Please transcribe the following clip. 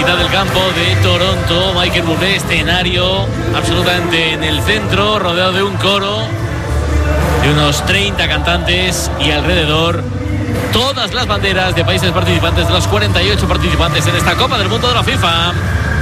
mitad del campo de Toronto. Michael Bublé, escenario absolutamente en el centro, rodeado de un coro de unos 30 cantantes y alrededor todas las banderas de países participantes, de los 48 participantes en esta Copa del Mundo de la FIFA.